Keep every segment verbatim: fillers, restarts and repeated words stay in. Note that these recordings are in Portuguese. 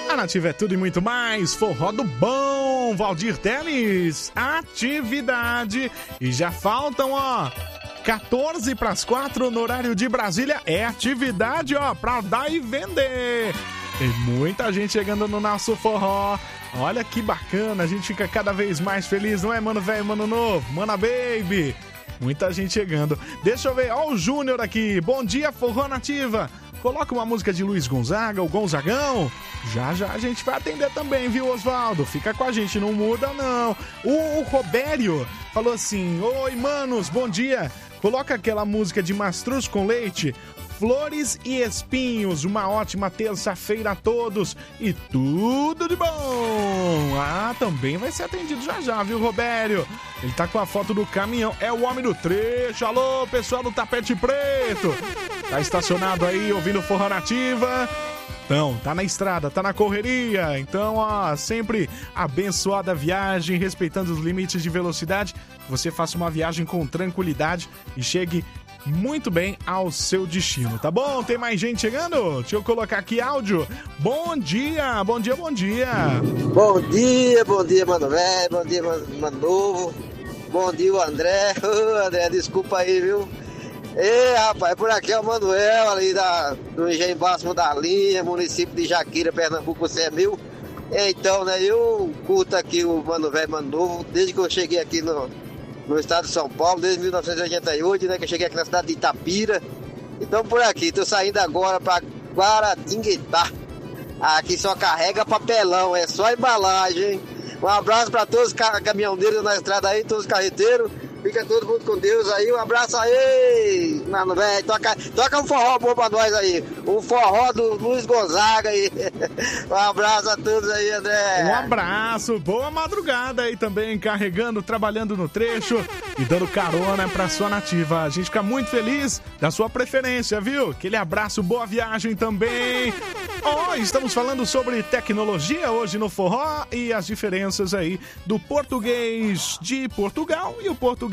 A Nativa é tudo e muito mais, forró do bom, Valdir Teles, atividade. E já faltam, ó, quatorze para as quatro no horário de Brasília. É atividade, ó, pra dar e vender. Tem muita gente chegando no nosso forró. Olha que bacana, a gente fica cada vez mais feliz, não é, mano velho, mano novo, mana baby? Muita gente chegando. Deixa eu ver, ó o Júnior aqui. Bom dia, Forró Nativa. Coloca uma música de Luiz Gonzaga, o Gonzagão. Já, já a gente vai atender também, viu, Osvaldo? Fica com a gente, não muda, não. O, o Robério falou assim, oi, manos, bom dia. Coloca aquela música de Mastruz com Leite, Flores e Espinhos. Uma ótima terça-feira a todos e tudo de bom. Ah, também vai ser atendido já já, viu, Robério? Ele tá com a foto do caminhão, é o homem do trecho. Alô, pessoal do Tapete Preto. Tá estacionado aí, ouvindo Forró Nativa. Então, tá na estrada, tá na correria. Então, ó, sempre abençoada a viagem, respeitando os limites de velocidade. Você faça uma viagem com tranquilidade e chegue muito bem ao seu destino, tá bom? Tem mais gente chegando? Deixa eu colocar aqui áudio. Bom dia, bom dia, bom dia. Bom dia, bom dia, mano velho, bom dia, mano, mano novo. Bom dia, o André. Ô, André, desculpa aí, viu? Ei, rapaz, por aqui é o Manuel, ali da, do Engenho Básico da Linha, município de Jaquira, Pernambuco, você é mil. Então, né, eu curto aqui o Mano Velho, Mano Novo, desde que eu cheguei aqui no, no estado de São Paulo, desde mil novecentos e oitenta e oito, né, que eu cheguei aqui na cidade de Itapira. Então, por aqui, tô saindo agora pra Guaratinguetá. Aqui só carrega papelão, é só embalagem, hein? Um abraço pra todos os caminhoneiros na estrada aí, todos os carreteiros. Fica todo mundo com Deus aí, um abraço aí, mano velho, toca, toca um forró bom pra nós aí, um forró do Luiz Gonzaga aí, um abraço a todos aí, André. Um abraço, boa madrugada aí também, carregando, trabalhando no trecho e dando carona pra sua Nativa. A gente fica muito feliz da sua preferência, viu? Aquele abraço, boa viagem também. Ó, oh, estamos falando sobre tecnologia hoje no forró e as diferenças aí do português de Portugal e o português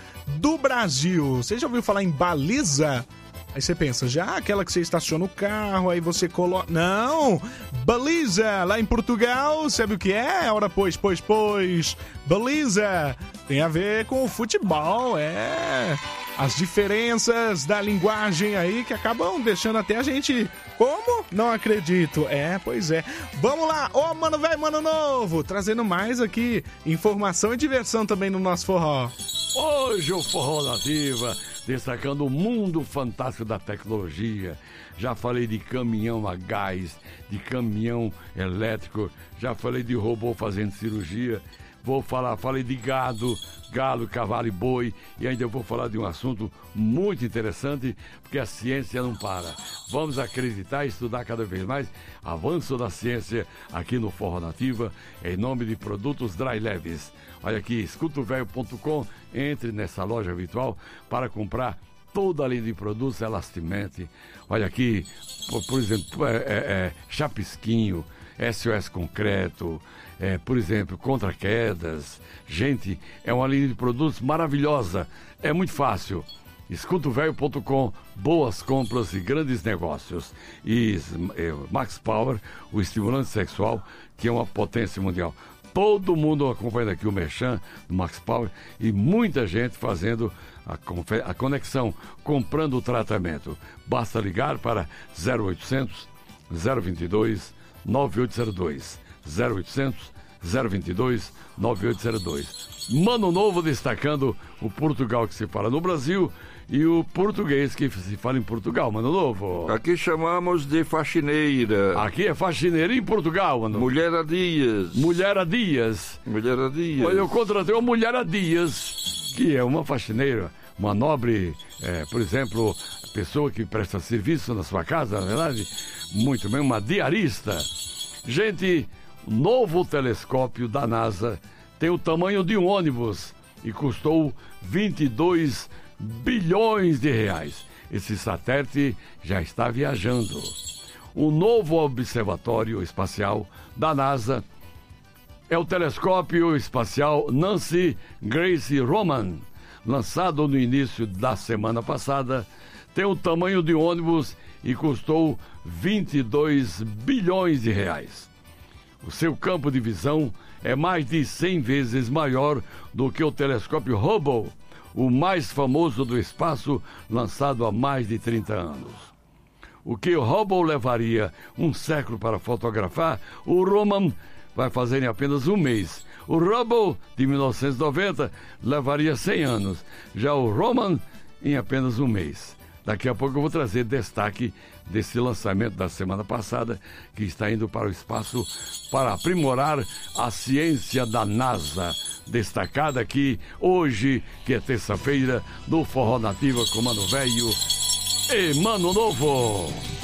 do Brasil. Você já ouviu falar em baliza? Aí você pensa, já aquela que você estaciona o carro, aí você coloca... Não! Baliza! Lá em Portugal, sabe o que é? Ora, pois, pois, pois. Baliza! Tem a ver com o futebol, é... As diferenças da linguagem aí que acabam deixando até a gente... Como? Não acredito. É, pois é. Vamos lá. Ô, mano velho, mano novo. Trazendo mais aqui informação e diversão também no nosso forró. Hoje o Forró Nativa, destacando o mundo fantástico da tecnologia. Já falei de caminhão a gás, de caminhão elétrico. Já falei de robô fazendo cirurgia. Vou falar, falei de gado, galo, cavalo e boi, e ainda vou falar de um assunto muito interessante, porque a ciência não para. Vamos acreditar e estudar cada vez mais. Avanço da ciência aqui no Forró Nativa, em nome de Produtos Dry Leves. Olha aqui, escuta o velho ponto com, entre nessa loja virtual para comprar toda a linha de produtos Elastimente. Olha aqui, por, por exemplo, é, é, é, Chapisquinho, S O S Concreto, é, por exemplo, Contra Quedas. Gente, é uma linha de produtos maravilhosa, é muito fácil. Escuta o velho ponto com, boas compras e grandes negócios. E é, Max Power, o estimulante sexual, que é uma potência mundial. Todo mundo acompanhando aqui o Merchan do Max Power e muita gente fazendo a, a conexão, comprando o tratamento. Basta ligar para zero oitocentos, zero vinte e dois, nove oito zero dois. zero oitocentos, zero vinte e dois, nove oito zero dois. Mano Novo destacando o Portugal que se fala no Brasil e o português que se fala em Portugal, Mano Novo. Aqui chamamos de faxineira. Aqui é faxineira em Portugal, Mano. Mulher a dias. Mulher a dias. Mulher a dias. Olha, eu contratei uma mulher a dias, que é uma faxineira, uma nobre, é, por exemplo, pessoa que presta serviço na sua casa, na verdade, muito bem, uma diarista. Gente, o novo telescópio da NASA tem o tamanho de um ônibus e custou vinte e dois bilhões de reais. Esse satélite já está viajando. O novo observatório espacial da NASA é o telescópio espacial Nancy Grace Roman, lançado no início da semana passada. Tem o tamanho de um ônibus e custou vinte e dois bilhões de reais. O seu campo de visão é mais de cem vezes maior do que o telescópio Hubble, o mais famoso do espaço, lançado há mais de trinta anos. O que o Hubble levaria um século para fotografar, o Roman vai fazer em apenas um mês. O Hubble, de mil novecentos e noventa, levaria cem anos. Já o Roman, em apenas um mês. Daqui a pouco eu vou trazer destaque desse lançamento da semana passada, que está indo para o espaço para aprimorar a ciência da NASA. Destacada aqui hoje, que é terça-feira, no Forró Nativa com Mano Velho e Mano Novo.